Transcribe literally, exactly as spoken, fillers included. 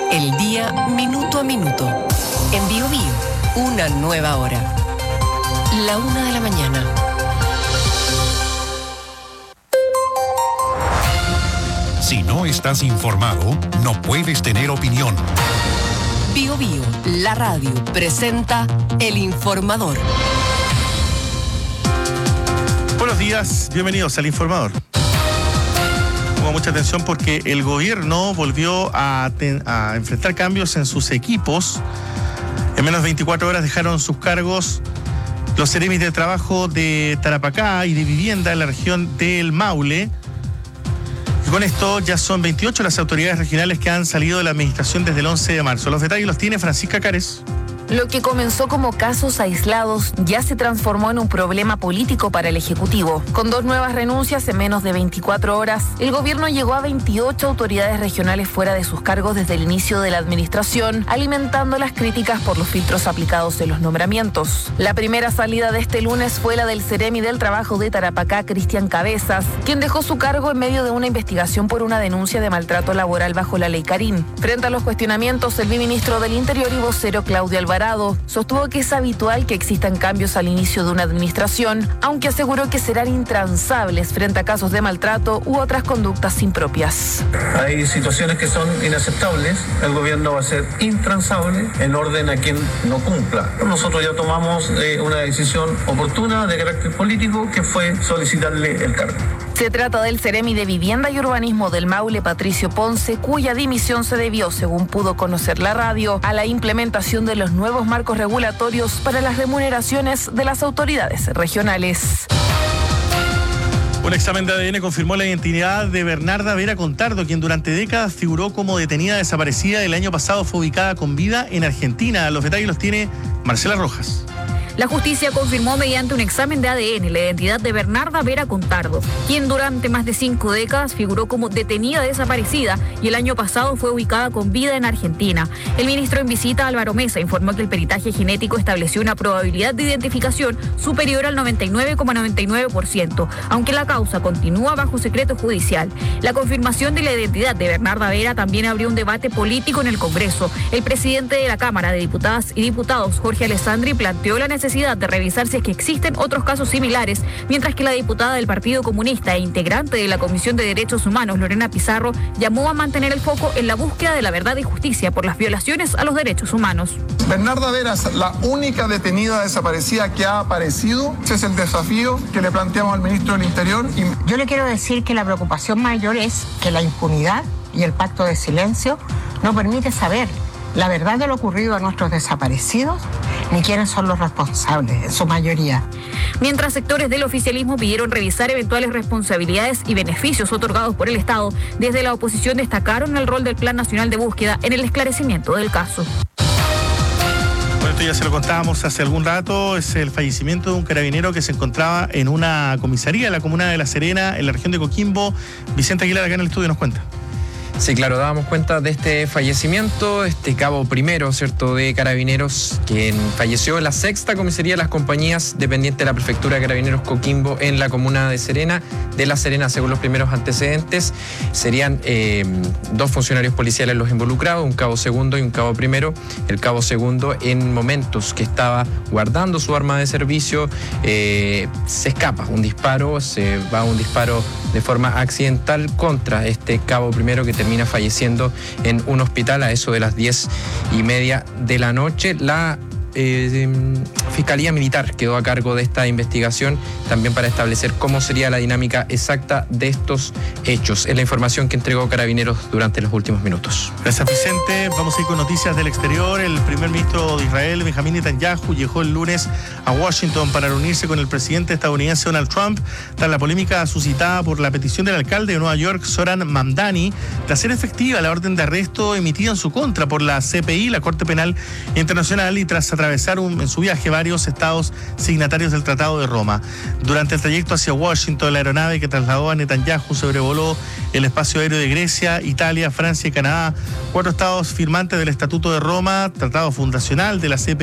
El día minuto a minuto. En Bio Bio, una nueva hora. La una de la mañana. Si no estás informado, no puedes tener opinión. Bio Bio, la radio, presenta El Informador. Buenos días, bienvenidos al Informador. Pongo mucha atención porque el gobierno volvió a, ten, a enfrentar cambios en sus equipos. En menos de veinticuatro horas dejaron sus cargos los seremis de trabajo de Tarapacá y de vivienda en la región del Maule. Y con esto ya son veintiocho las autoridades regionales que han salido de la administración desde el once de marzo. Los detalles los tiene Francisca Cares. Lo que comenzó como casos aislados ya se transformó en un problema político para el Ejecutivo. Con dos nuevas renuncias en menos de veinticuatro horas, el gobierno llegó a veintiocho autoridades regionales fuera de sus cargos desde el inicio de la administración, alimentando las críticas por los filtros aplicados en los nombramientos. La primera salida de este lunes fue la del Ceremi del Trabajo de Tarapacá, Cristian Cabezas, quien dejó su cargo en medio de una investigación por una denuncia de maltrato laboral bajo la ley Karim. Frente a los cuestionamientos, el biministro del Interior y vocero Claudio Alvarado sostuvo que es habitual que existan cambios al inicio de una administración, aunque aseguró que serán intransables frente a casos de maltrato u otras conductas impropias. Hay situaciones que son inaceptables, el gobierno va a ser intransable en orden a quien no cumpla. Nosotros ya tomamos eh, una decisión oportuna de carácter político que fue solicitarle el cargo. Se trata del Ceremi de Vivienda y Urbanismo del Maule, Patricio Ponce, cuya dimisión se debió, según pudo conocer la radio, a la implementación de los nuevos marcos regulatorios para las remuneraciones de las autoridades regionales. Un examen de A D N confirmó la identidad de Bernarda Vera Contardo, quien durante décadas figuró como detenida desaparecida. El año pasado fue ubicada con vida en Argentina. Los detalles los tiene Marcela Rojas. La justicia confirmó mediante un examen de A D N la identidad de Bernarda Vera Contardo, quien durante más de cinco décadas figuró como detenida desaparecida y el año pasado fue ubicada con vida en Argentina. El ministro en visita, Álvaro Mesa, informó que el peritaje genético estableció una probabilidad de identificación superior al noventa y nueve coma noventa y nueve por ciento, aunque la causa continúa bajo secreto judicial. La confirmación de la identidad de Bernarda Vera también abrió un debate político en el Congreso. El presidente de la Cámara de Diputadas y Diputados, Jorge Alessandri, planteó la necesidad de revisar si es que existen otros casos similares, mientras que la diputada del Partido Comunista e integrante de la Comisión de Derechos Humanos, Lorena Pizarro, llamó a mantener el foco en la búsqueda de la verdad y justicia por las violaciones a los derechos humanos. Bernarda Vera es la única detenida desaparecida que ha aparecido. Ese es el desafío que le planteamos al ministro del Interior. Yo le quiero decir que la preocupación mayor es que la impunidad y el pacto de silencio no permite saber la verdad de lo ocurrido a nuestros desaparecidos, ni quiénes son los responsables, en su mayoría. Mientras sectores del oficialismo pidieron revisar eventuales responsabilidades y beneficios otorgados por el Estado, desde la oposición destacaron el rol del Plan Nacional de Búsqueda en el esclarecimiento del caso. Bueno, esto ya se lo contábamos hace algún rato, es el fallecimiento de un carabinero que se encontraba en una comisaría en la comuna de La Serena, en la región de Coquimbo. Vicente Aguilar, acá en el estudio, nos cuenta. Sí, claro, dábamos cuenta de este fallecimiento, este cabo primero, ¿cierto?, de Carabineros, quien falleció en la sexta comisaría de las compañías dependiente de la Prefectura de Carabineros Coquimbo en la comuna de Serena, de La Serena, según los primeros antecedentes. Serían eh, dos funcionarios policiales los involucrados, un cabo segundo y un cabo primero. El cabo segundo, en momentos que estaba guardando su arma de servicio, eh, se escapa un disparo, se va un disparo de forma accidental contra este cabo primero que termina falleciendo en un hospital a eso de las diez y media de la noche. La eh, Fiscalía Militar quedó a cargo de esta investigación también para establecer cómo sería la dinámica exacta de estos hechos. Es la información que entregó Carabineros durante los últimos minutos. Gracias, Vicente. Vamos a ir con noticias del exterior. El primer ministro de Israel, Benjamín Netanyahu, llegó el lunes a Washington para reunirse con el presidente estadounidense Donald Trump tras la polémica suscitada por la petición del alcalde de Nueva York, Zohran Mamdani, de hacer efectiva la orden de arresto emitida en su contra por la C P I, la Corte Penal Internacional, y tras atravesar un, en su viaje varios estados signatarios del Tratado de Roma. Durante el trayecto hacia Washington, la aeronave que trasladó a Netanyahu sobrevoló el espacio aéreo de Grecia, Italia, Francia y Canadá, cuatro estados firmantes del Estatuto de Roma, tratado fundacional de la C P I.